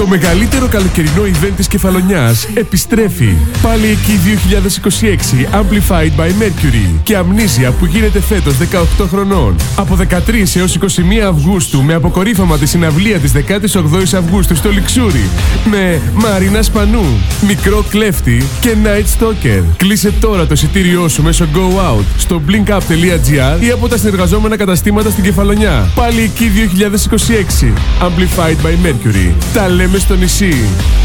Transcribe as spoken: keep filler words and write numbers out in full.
Το μεγαλύτερο καλοκαιρινό event της Κεφαλονιάς επιστρέφει. Πάλι εκεί δύο χιλιάδες είκοσι έξι Amplified by Mercury και Amnesia που γίνεται φέτος δεκαοκτώ χρονών. Από δεκατρείς έως είκοσι μία Αυγούστου με αποκορύφωμα τη συναυλία της δεκάτη όγδοη Αυγούστου στο Λιξούρι με Μαρίνα Σπανού, Μικρό Κλέφτη και Night Stalker. Κλείσε τώρα το εισιτήριό σου μέσω Go Out στο blink up τελεία gr ή από τα συνεργαζόμενα καταστήματα στην Κεφαλονιά. Πάλι εκεί δύο χιλιάδες είκοσι έξι Amplified by Mercury. Τα λέμε στο νησί.